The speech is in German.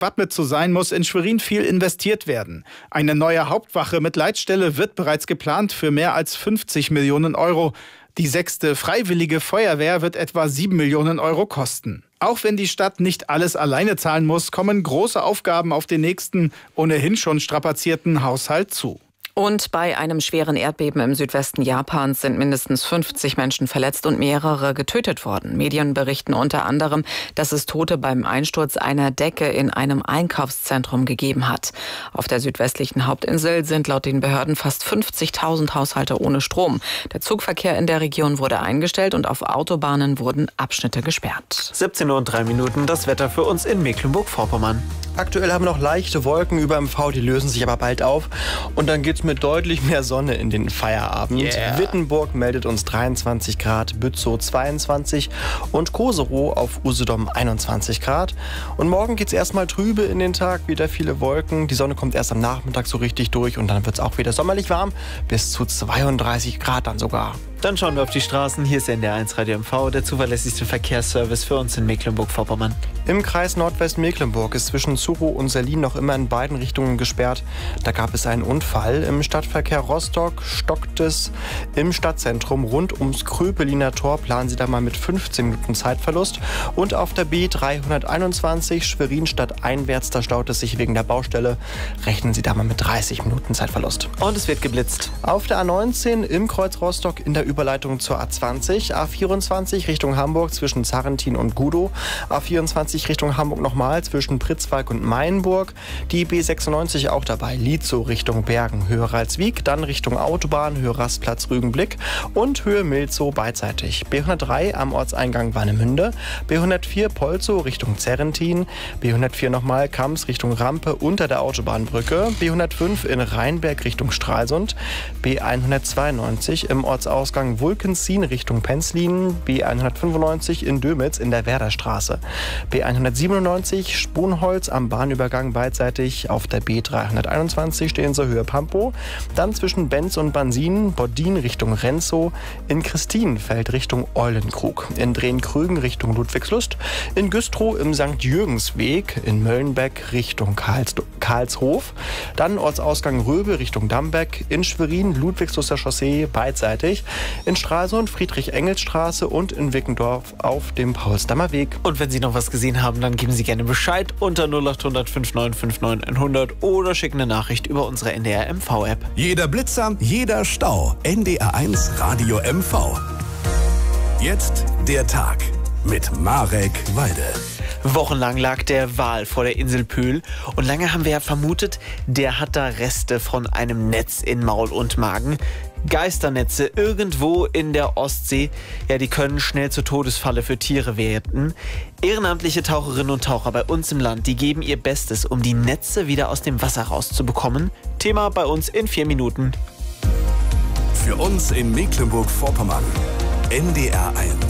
Gewappnet zu sein, muss in Schwerin viel investiert werden. Eine neue Hauptwache mit Leitstelle wird bereits geplant für mehr als 50 Millionen Euro. Die 6. Freiwillige Feuerwehr wird etwa 7 Millionen Euro kosten. Auch wenn die Stadt nicht alles alleine zahlen muss, kommen große Aufgaben auf den nächsten, ohnehin schon strapazierten Haushalt zu. Und bei einem schweren Erdbeben im Südwesten Japans sind mindestens 50 Menschen verletzt und mehrere getötet worden. Medien berichten unter anderem, dass es Tote beim Einsturz einer Decke in einem Einkaufszentrum gegeben hat. Auf der südwestlichen Hauptinsel sind laut den Behörden fast 50.000 Haushalte ohne Strom. Der Zugverkehr in der Region wurde eingestellt und auf Autobahnen wurden Abschnitte gesperrt. 17:03 Uhr, das Wetter für uns in Mecklenburg-Vorpommern. Aktuell haben wir noch leichte Wolken über MV, die lösen sich aber bald auf. Und dann geht's mit deutlich mehr Sonne in den Feierabend. Yeah. Wittenburg meldet uns 23 Grad, Bützow 22 und Koserow auf Usedom 21 Grad. Und morgen geht's erstmal trübe in den Tag, wieder viele Wolken. Die Sonne kommt erst am Nachmittag so richtig durch und dann wird's auch wieder sommerlich warm, bis zu 32 Grad dann sogar. Dann schauen wir auf die Straßen. Hier ist NDR1 Radio MV, der zuverlässigste Verkehrsservice für uns in Mecklenburg-Vorpommern. Im Kreis Nordwestmecklenburg ist zwischen Zurow und Selin noch immer in beiden Richtungen gesperrt. Da gab es einen Unfall. Im Stadtverkehr Rostock stockt es im Stadtzentrum. Rund ums Kröpeliner Tor planen Sie da mal mit 15 Minuten Zeitverlust. Und auf der B321 Schwerin stadteinwärts, da staut es sich wegen der Baustelle. Rechnen Sie da mal mit 30 Minuten Zeitverlust. Und es wird geblitzt. Auf der A19 im Kreuz Rostock in der Überleitung zur A20, A24 Richtung Hamburg zwischen Zarrentin und Gudow, A24 Richtung Hamburg nochmal zwischen Pritzwalk und Mainburg, die B96 auch dabei, Lietzow Richtung Bergen, Höhe Ralswiek, dann Richtung Autobahn, Höhe Rastplatz Rügenblick und Höhe Milzow beidseitig. B103 am Ortseingang Warnemünde, B104 Polzow Richtung Zerrentin, B104 nochmal Kams Richtung Rampe unter der Autobahnbrücke, B105 in Rheinberg Richtung Stralsund, B192 im Ortsausgang Wulkenzien Richtung Penzlin, B195 in Dömitz in der Werderstraße, B197 Sponholz am Bahnübergang beidseitig, auf der B321 stehen Sie Höhe Pampow, dann zwischen Benz und Bansin, Boddin Richtung Renzow, in Christinenfeld Richtung Eulenkrug, in Drehn-Krügen Richtung Ludwigslust, in Güstrow im St. Jürgensweg, in Möllenbeck Richtung Karlshof, dann Ortsausgang Röbe Richtung Dambeck, in Schwerin Ludwigsluster Chaussee beidseitig, in Stralsund Friedrich-Engels-Straße und in Wickendorf auf dem Paulsdammer Weg. Und wenn Sie noch was gesehen haben, dann geben Sie gerne Bescheid unter 0800 5959 100 oder schicken eine Nachricht über unsere NDR MV-App. Jeder Blitzer, jeder Stau. NDR1 Radio MV. Jetzt der Tag mit Marek Walde. Wochenlang lag der Wal vor der Insel Pöhl und lange haben wir ja vermutet, der hat da Reste von einem Netz in Maul und Magen. Geisternetze irgendwo in der Ostsee, ja, die können schnell zur Todesfalle für Tiere werden. Ehrenamtliche Taucherinnen und Taucher bei uns im Land, die geben ihr Bestes, um die Netze wieder aus dem Wasser rauszubekommen. Thema bei uns in 4 Minuten. Für uns in Mecklenburg-Vorpommern. NDR1